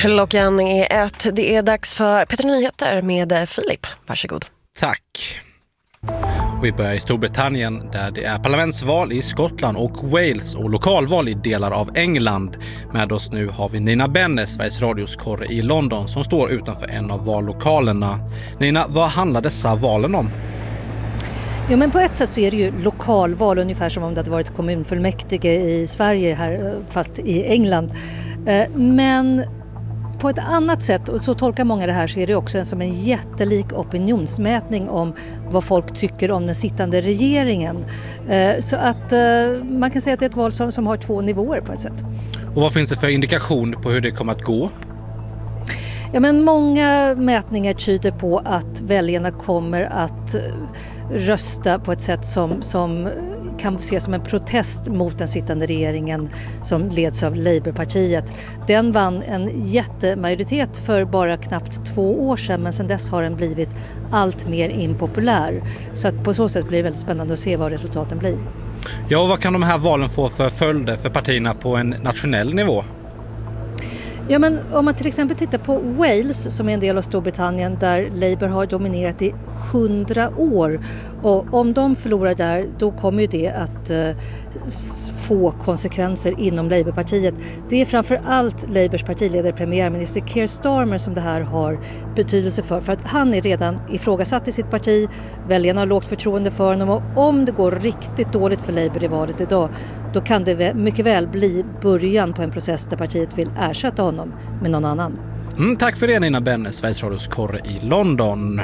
Klockan är 1. Det är dags för Peter Nyheter med Filip. Varsågod. Tack. Vi börjar i Storbritannien där det är parlamentsval i Skottland och Wales och lokalval i delar av England. Med oss nu har vi Nina Benner, Sveriges Radios korre i London, som står utanför en av vallokalerna. Nina, vad handlar dessa valen om? Ja, men på ett sätt så är det ju lokalval, ungefär som om det hade varit kommunfullmäktige i Sverige här, fast i England. Men på ett annat sätt, och så tolkar många det här, så är det också som en jättelik opinionsmätning om vad folk tycker om den sittande regeringen. Så att man kan säga att det är ett val som har två nivåer på ett sätt. Och vad finns det för indikation på hur det kommer att gå? Ja, men många mätningar tyder på att väljarna kommer att rösta på ett sätt som kan ses som en protest mot den sittande regeringen som leds av Labourpartiet. Den vann en jättemajoritet för bara knappt 2 år sedan, men sedan dess har den blivit allt mer impopulär. Så att på så sätt blir det väldigt spännande att se vad resultaten blir. Ja, och vad kan de här valen få för följder för partierna på en nationell nivå? Ja, men om man till exempel tittar på Wales, som är en del av Storbritannien där Labour har dominerat i 100 år, och om de förlorar där, då kommer ju det att få konsekvenser inom Labourpartiet. Det är framför allt Labours partiledare, premiärminister Keir Starmer, som det här har betydelse för att han är redan ifrågasatt i sitt parti. Väljarna har lågt förtroende för honom, och om det går riktigt dåligt för Labour i valet idag, då kan det mycket väl bli början på en process där partiet vill ersätta honom med någon annan. Tack för det, Nina Benner, Sveriges Radios korre i London.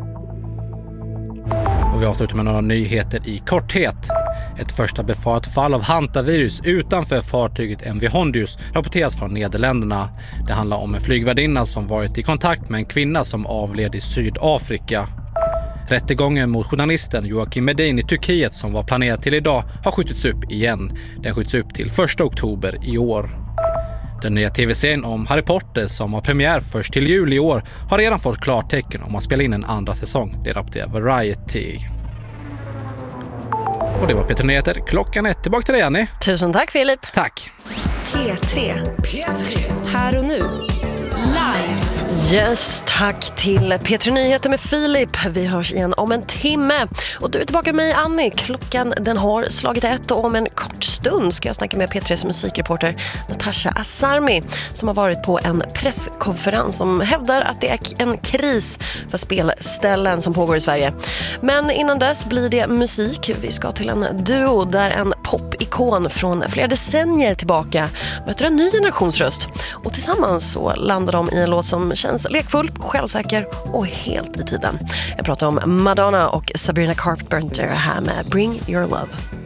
Och vi avslutar med några nyheter i korthet. Ett första befarat fall av hantavirus utanför fartyget MV Hondius rapporteras från Nederländerna. Det handlar om en flygvärdinna som varit i kontakt med en kvinna som avled i Sydafrika. Rättegången mot journalisten Joakim Medin i Turkiet, som var planerad till idag, har skjutits upp igen. Den skjuts upp till 1 oktober i år. Den nya tv-serien om Harry Potter, som har premiär först till juli i år, har redan fått klartecken om att spela in en andra säsong. Det rapporterar Variety. Och det var Peter Nyheter. Klockan 1. Tillbaka till dig, Annie. Tusen tack, Filip. Tack. P3. Här och nu. Live. Yes, tack till Peter Nyheter med Filip. Vi hörs igen om en timme. Och du är tillbaka med mig, Annie. Klockan den har slagit 1, och om en kort stund ska jag snacka med P3s musikreporter Natasha Asarmi, som har varit på en presskonferens som hävdar att det är en kris för spelställen som pågår i Sverige. Men innan dess blir det musik. Vi ska till en duo där en popikon från flera decennier tillbaka möter en ny generationsröst. Och tillsammans så landar de i en låt som känns lekfull, självsäker och helt i tiden. Jag pratar om Madonna och Sabrina Carpenter här med Bring Your Love.